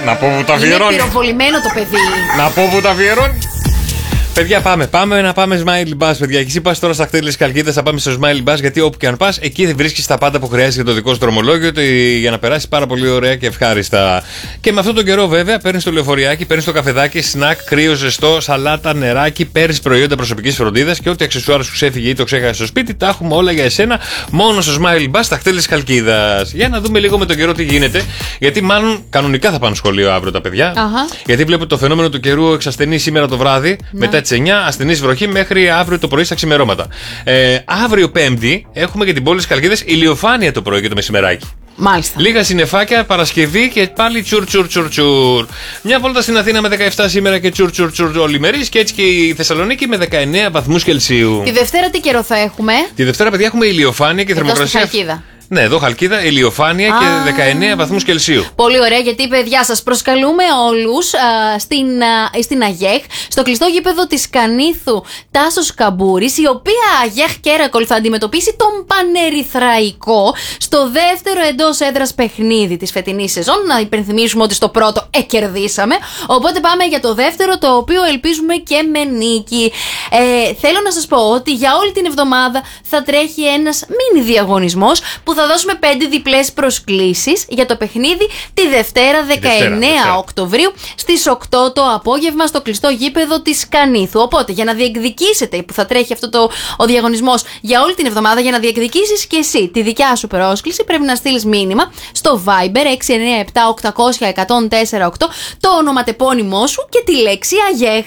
Να πω που τα αφιερώνει. Είναι πυροβολημένο το παιδί. Να πω που τα αφιερώνει. Παιδιά, πάμε να πάμε Smiley Bus, παιδιά. Και εσύ πας τώρα στα κτίρια της Καλκίδας, θα πάμε στο Smiley Bus, γιατί όπου και αν πας, εκεί βρίσκεις τα πάντα που χρειάζεται για το δικό σου δρομολόγιο, για να περάσεις πάρα πολύ ωραία και ευχάριστα. Και με αυτόν τον καιρό, βέβαια, παίρνεις το λεωφοριάκι, παίρνεις το καφεδάκι, σνακ, κρύο, ζεστό, σαλάτα, νεράκι, παίρνεις προϊόντα προσωπικής φροντίδας και ό,τι αξεσουάρ σου ξέφυγε ή το ξέχασε στο σπίτι, τα έχουμε όλα για εσένα μόνο στο Smiley Bus, στα κτίρια της Καλκίδας. Για να δούμε λίγο με τον καιρό τι γίνεται, γιατί μάλλον κανονικά θα πάνε σχολείο αύριο τα παιδιά. Γιατί βλέπω το φαινόμενο του καιρού εξασθενεί σήμερα το βράδυ, μετά τις 9, ασθενής βροχή μέχρι αύριο το πρωί στα ξημερώματα. Αύριο Πέμπτη έχουμε για την πόλη της Καλκίδας ηλιοφάνεια το πρωί και το μεσημεράκι. Μάλιστα. Λίγα συννεφάκια, Παρασκευή και πάλι τσουρ. Μια βόλτα στην Αθήνα με 17 σήμερα και τσουρ ολημερής, και έτσι και η Θεσσαλονίκη με 19 βαθμούς Κελσίου. Τη Δευτέρα τι καιρό θα έχουμε? Τη Δευτέρα, παιδιά, έχουμε ηλιοφάνεια και θερμοκρασία. Ναι, εδώ Χαλκίδα, ηλιοφάνεια και 19 βαθμούς Κελσίου. Πολύ ωραία, γιατί παιδιά, σας προσκαλούμε όλους στην ΑΓΕΧ, στο κλειστό γήπεδο της Κανήθου Τάσος Καμπούρης, η οποία ΑΓΕΧ Κέρακολ θα αντιμετωπίσει τον Πανερυθραϊκό στο δεύτερο εντός έδρας παιχνίδι της φετινής σεζόν. Να υπενθυμίσουμε ότι στο πρώτο κερδίσαμε. Οπότε πάμε για το δεύτερο, το οποίο ελπίζουμε και με νίκη. Θέλω να σας πω ότι για όλη την εβδομάδα θα τρέχει ένας μίνι διαγωνισμός που θα δώσουμε 5 διπλές προσκλήσεις για το παιχνίδι τη Δευτέρα 19 Οκτωβρίου στις 8 το απόγευμα στο κλειστό γήπεδο της Κανήθου. Οπότε για να διεκδικήσετε, που θα τρέχει αυτό ο διαγωνισμός για όλη την εβδομάδα, για να διεκδικήσεις και εσύ τη δικιά σου πρόσκληση, πρέπει να στείλεις μήνυμα στο Viber 697-800-1048, το ονοματεπώνυμό σου και τη λέξη ΑΓΕΧ.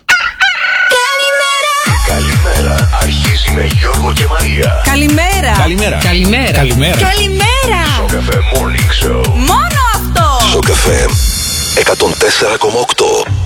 Καλημέρα, αρχίζει με Γιώργο και Μαρία. Καλημέρα. Στο Καφέ Morning Show. Μόνο αυτό. Στο Καφέ 104,8.